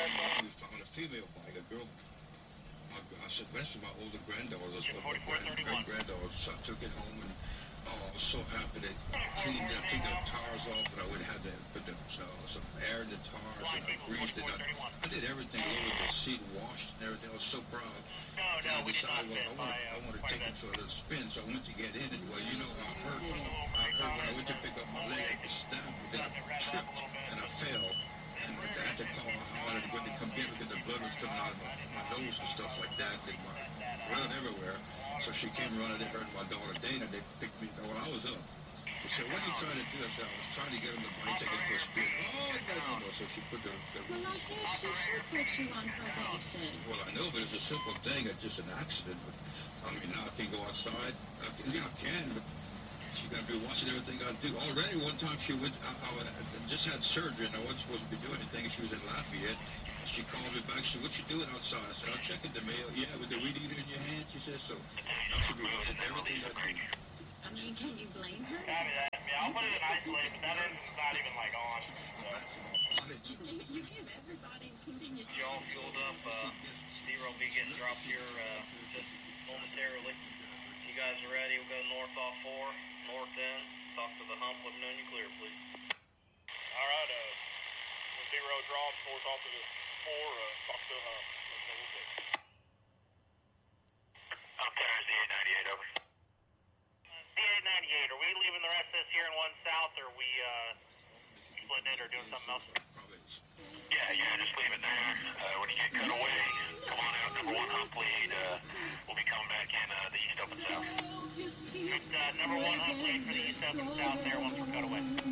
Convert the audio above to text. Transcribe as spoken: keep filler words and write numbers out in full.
We found a female bike, a girl. My, I said, that's my older granddaughter. That's my grand, granddaughter. So I took it home and oh, I was so happy that I cleaned up, took the tires off, and I would have to put the, so, some air in the tires, and I greased it. I, I did everything, over the seat, washed and everything. I was so proud. No, no, and I we did not decided, well, I want, I want to take it for a spin, so I went to get in it. Well, you know, I hurt. I hurt when I went to pick up my leg, it snapped, and then I tripped, and I fell. And I had to call my holler to go to come get it because the blood was coming out of my, my nose and stuff like that, and my blood everywhere. So she came running, they heard my daughter Dana, they picked me, well, I was up. They said, what are you trying to do? I said, I was trying to get him to bike, take it for a spin. Oh, no, no, no. So she put the... the well, I guess she should put you on probation. Well, I know, but it's a simple thing. It's just an accident. But, I mean, now I can go outside. I can, yeah, I can, but she's going to be watching everything I do. Already one time she went, I, I, I just had surgery, and I wasn't supposed to be doing anything. She was in Lafayette. She called me back. She said, what you doing outside? I said, I'm checking the mail. Yeah, with the weed eater in your hand, she said. So now she'll be watching everything I do. I mean, can you blame her? Copy that. Yeah, I'll put it in isolate, but that engine's not even, like, on. So. You, you give everybody, including yourself. You all fueled up. Uh, Steve will be getting dropped here uh, just momentarily. You guys are ready. We'll go north off four, north end. Talk to the hump. Let me know when you're clear, please. All right. Uh, when zero drops, north off to the four, uh, talk to the hump. Hump tenor Z eight ninety-eight, over. Z eight ninety-eight, are we leaving the rest of this here in one south, or are we uh, splitting it or doing something else? Yeah, yeah, just leave it there. Uh, when you get cut away, come on out, number one hump lead. Uh, we'll be coming back in uh, the east, open south. Just, uh, number one hump lead for the east, open south there once we're cut away.